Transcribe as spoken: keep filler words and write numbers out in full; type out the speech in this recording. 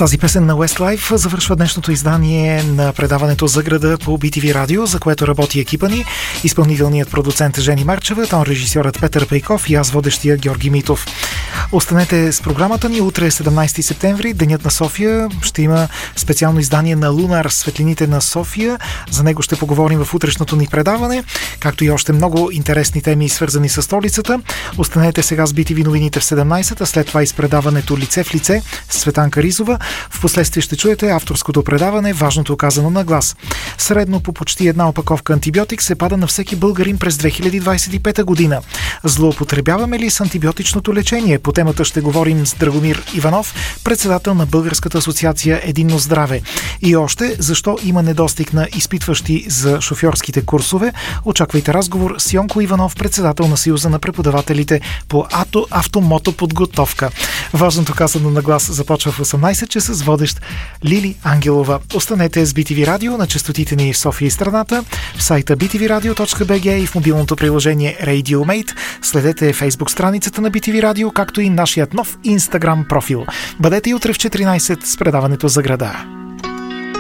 Тази песен на Westlife завършва днешното издание на предаването за града по би ти ви Радио, за което работи екипа ни. Изпълнителният продуцент е Жени Марчева, тон режисьорът Петър Пейков и аз водещия Георги Митов. Останете с програмата ни. Утре е седемнайсети септември, Денят на София. Ще има специално издание на Лунар, светлините на София. За него ще поговорим в утрешното ни предаване, както и още много интересни теми, свързани с столицата. Останете сега с би ти ви новините в седемнайсет, а след това из предаването Лице в лице с Цветанка Ризова. Впоследствие ще чуете авторското предаване "Важното казано на глас". Средно по почти една опаковка антибиотик се пада на всеки българин през две хиляди двайсет и пета година. Злоупотребяваме ли с антибиотичното лечение? По темата ще говорим с Драгомир Иванов, председател на Българската асоциация Единно здраве. И още, защо има недостиг на изпитващи за шофьорските курсове? Очаквайте разговор с Йонко Иванов, председател на Съюза на преподавателите по ато автомотоподготовка. Важното казано на глас започва в осемнайсет часа с водещ Лили Ангелова. Останете с би ти ви Радио на честотите ни в София и страната, в сайта би ти ви радио точка би джи и в мобилното приложение RadioMate. Следете Фейсбук страницата на би ти ви Радио, както и нашият нов Инстаграм профил. Бъдете и утре в четиринайсет с предаването за града.